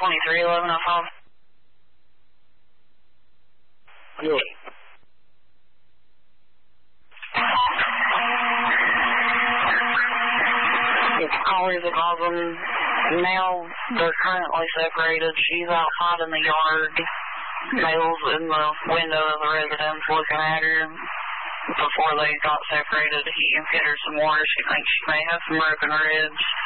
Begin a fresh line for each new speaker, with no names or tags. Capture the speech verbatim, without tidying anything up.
twenty-three eleven oh five.
Yeah.
It's Holly the Goblin. Now they're currently separated. She's outside in the yard. Male's in the window of the residence looking at her. Before they got separated, he hit her some water. She thinks she may have some broken ribs.